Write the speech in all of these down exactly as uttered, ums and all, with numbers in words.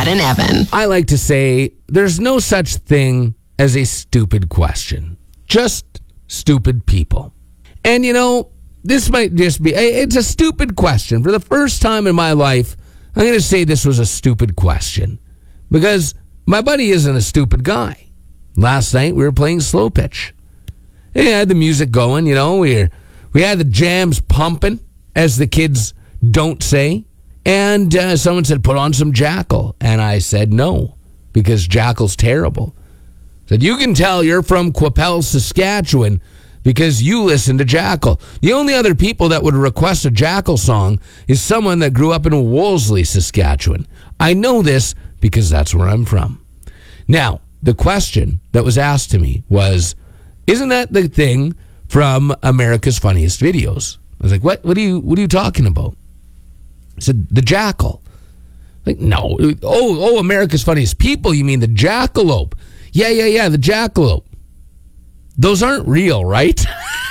Brad and Evan. I like to say there's no such thing as a stupid question. Just stupid people. And you know, this might just be, it's a stupid question. For the first time in my life, I'm going to say this was a stupid question. Because my buddy isn't a stupid guy. Last night we were playing slow pitch. We had the music going, you know, we, we had the jams pumping, as the kids don't say. And uh, someone said, put on some Jackal. And I said, no, because Jackal's terrible. I said, you can tell you're from Qu'Appelle, Saskatchewan, because you listen to Jackal. The only other people that would request a Jackal song is someone that grew up in Wolseley, Saskatchewan. I know this because that's where I'm from. Now, the question that was asked to me was, isn't that the thing from America's Funniest Videos? I was like, what, what are you, what are you talking about? I said, the Jackal. Like, no. Oh, oh, America's Funniest People. You mean the Jackalope? Yeah, yeah, yeah, the Jackalope. Those aren't real, right?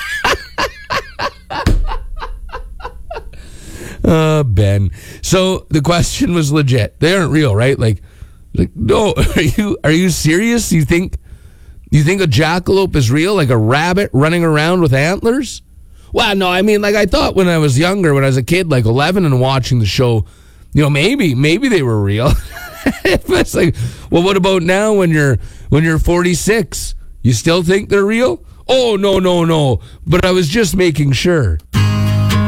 uh, Ben. So the question was legit. They aren't real, right? Like, like, no. Are you are you serious? You think you think a jackalope is real, like a rabbit running around with antlers? Well, no. I mean, like I thought when I was younger, when I was a kid, like eleven, and watching the show, you know, maybe maybe they were real. It's like, well, what about now when you're when you're forty-six? You still think they're real? Oh, no, no, no. But I was just making sure.